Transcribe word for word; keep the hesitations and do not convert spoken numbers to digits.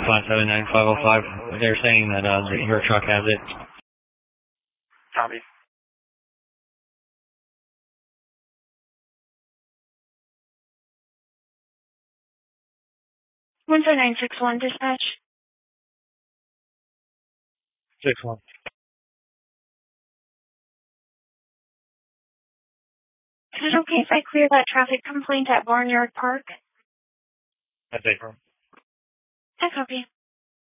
five seven nine five oh five. They're saying that uh, your truck has it. Copy. one four nine six one, dispatch. six one. Is it okay if I clear that traffic complaint at Barnyard Park? That's it. I copy.